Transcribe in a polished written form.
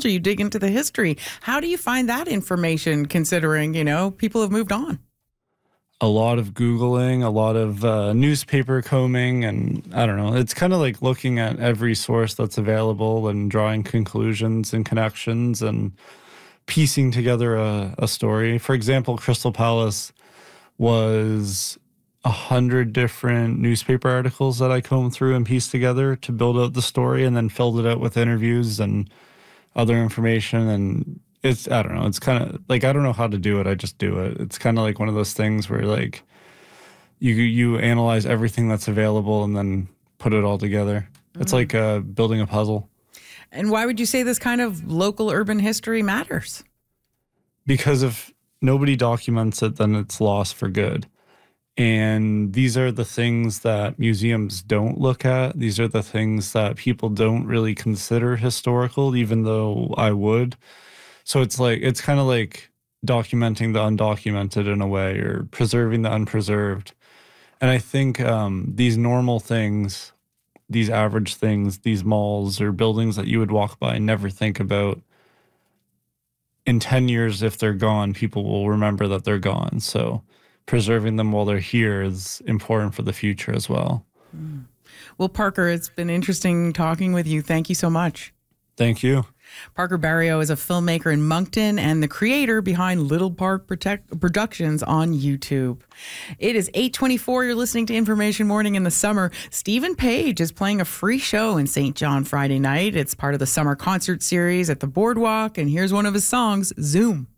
nostalgia, you dig into the history. How do you find that information considering, people have moved on? A lot of Googling, a lot of newspaper combing, and I don't know. It's kind of like looking at every source that's available and drawing conclusions and connections and piecing together a story. For example, Crystal Palace was 100 different newspaper articles that I combed through and pieced together to build out the story, and then filled it out with interviews and other information. And I don't know, it's kind of like, I don't know how to do it. I just do it. It's kind of like one of those things where like you analyze everything that's available and then put it all together. It's like building a puzzle. And why would you say this kind of local urban history matters? Because if nobody documents it, then it's lost for good. And these are the things that museums don't look at. These are the things that people don't really consider historical, even though I would. So it's kind of like documenting the undocumented in a way, or preserving the unpreserved. And I think these normal things, these average things, these malls or buildings that you would walk by and never think about, in 10 years, if they're gone, people will remember that they're gone. So preserving them while they're here is important for the future as well. Well, Parker, it's been interesting talking with you. Thank you so much. Thank you. Parker Barrio is a filmmaker in Moncton and the creator behind Little Park Productions on YouTube. It is 8:24. You're listening to Information Morning in the summer. Stephen Page is playing a free show in St. John Friday night. It's part of the summer concert series at the Boardwalk, and here's one of his songs, Zoom.